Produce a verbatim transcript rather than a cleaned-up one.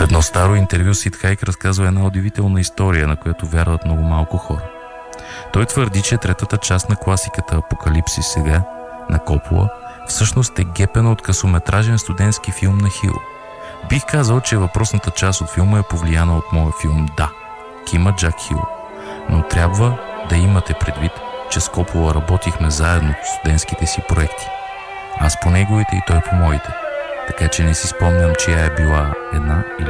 едно старо интервю Сид Хайк разказва една удивителна история, на която вярват много малко хора. Той твърди, че третата част на класиката Апокалипсис сега, на Копола, всъщност е гепена от късометражен студентски филм на Хил. Бих казал, че въпросната част от филма е повлияна от моя филм «Да», Кима Джак Хил. Но трябва да имате предвид, че с Копола работихме заедно по студентските си проекти. Аз по неговите и той по моите. Така че не си спомням, чия е била една или